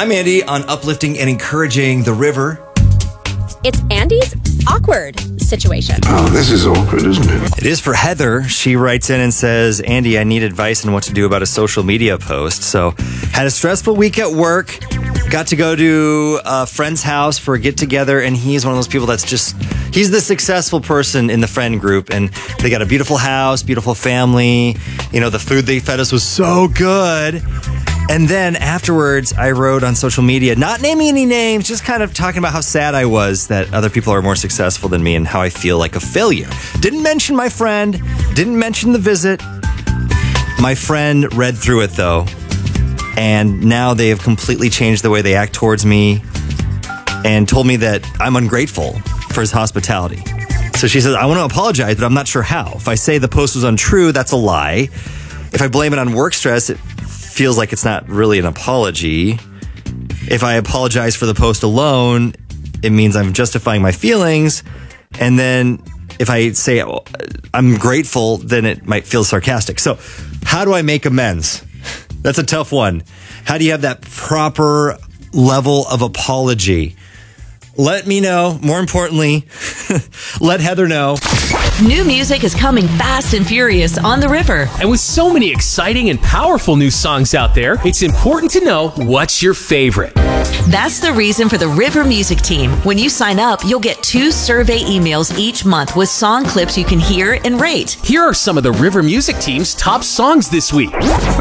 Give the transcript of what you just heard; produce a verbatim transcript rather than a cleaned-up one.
I'm Andy on uplifting and encouraging the river. It's Andy's awkward situation. Oh, this is awkward, isn't it? It is for Heather. She writes in and says, Andy, I need advice on what to do about a social media post. So, had a stressful week at work. Got to go to a friend's house for a get-together, and he's one of those people that's just, he's the successful person in the friend group, and they got a beautiful house, beautiful family. You know, the food they fed us was so good. And then afterwards, I wrote on social media, not naming any names, just kind of talking about how sad I was that other people are more successful than me and how I feel like a failure. Didn't mention my friend, didn't mention the visit. My friend read through it, though, and now they have completely changed the way they act towards me and told me that I'm ungrateful for his hospitality. So she says, I want to apologize, but I'm not sure how. If I say the post was untrue, that's a lie. If I blame it on work stress, it feels like it's not really an apology. If I apologize for the post alone, it means I'm justifying my feelings. And then if I say oh, I'm grateful, then it might feel sarcastic. So how do I make amends? That's a tough one. How do you have that proper level of apology? Let me know. More importantly, let Heather know. New music is coming fast and furious on the river. And with so many exciting and powerful new songs out there, it's important to know what's your favorite. That's the reason for the River Music Team. When you sign up, you'll get two survey emails each month with song clips you can hear and rate. Here are some of the River Music Team's top songs this week.